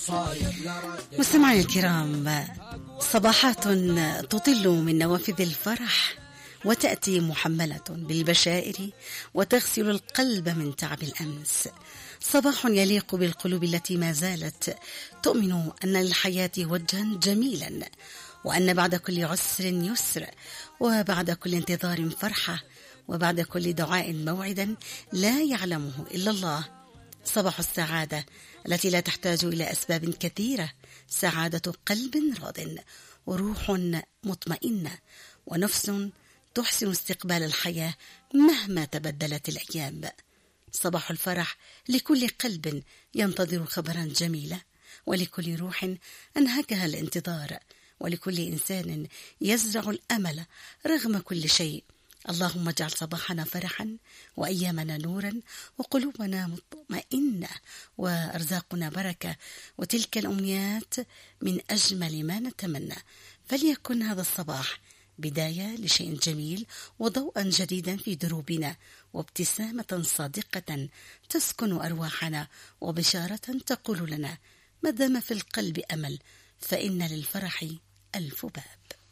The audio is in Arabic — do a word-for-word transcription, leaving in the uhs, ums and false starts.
مستمعي الكرام، صباحات تطل من نوافذ الفرح وتأتي محملة بالبشائر وتغسل القلب من تعب الأمس. صباح يليق بالقلوب التي ما زالت تؤمن أن للحياة وجها جميلا، وأن بعد كل عسر يسر، وبعد كل انتظار فرحة، وبعد كل دعاء موعدا لا يعلمه إلا الله. صباح السعادة التي لا تحتاج إلى أسباب كثيرة، سعادة قلب راض وروح مطمئنة ونفس تحسن استقبال الحياة مهما تبدلت الأيام. صباح الفرح لكل قلب ينتظر خبرا جميلا، ولكل روح أنهكها الانتظار، ولكل إنسان يزرع الأمل رغم كل شيء. اللهم اجعل صباحنا فرحا، وأيامنا نورا، وقلوبنا مطمئنة، وأرزاقنا بركة، وتلك الأمنيات من أجمل ما نتمنى. فليكن هذا الصباح بداية لشيء جميل، وضوءا جديدا في دروبنا، وابتسامة صادقة تسكن أرواحنا، وبشارة تقول لنا ما دام في القلب أمل فإن للفرح ألف باب.